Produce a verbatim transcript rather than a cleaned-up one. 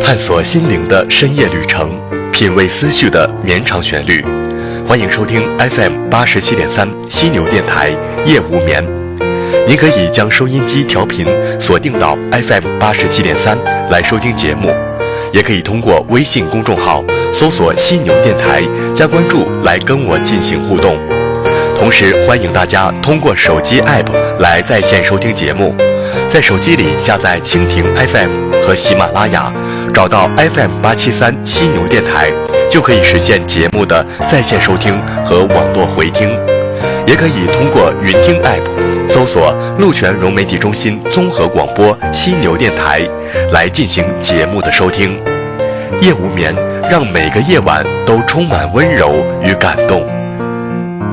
探索心灵的深夜旅程，品味思绪的绵长旋律。欢迎收听 F M 八十七点三犀牛电台夜无眠。您可以将收音机调频锁定到 F M 八十七点三来收听节目，也可以通过微信公众号搜索犀牛电台加关注来跟我进行互动。同时欢迎大家通过手机 App 来在线收听节目，在手机里下载蜻蜓 F M 和喜马拉雅，找到 F M 八七三犀牛电台，就可以实现节目的在线收听和网络回听。也可以通过云听 App 搜索鹿泉融媒体中心综合广播犀牛电台来进行节目的收听。夜无眠，让每个夜晚都充满温柔与感动。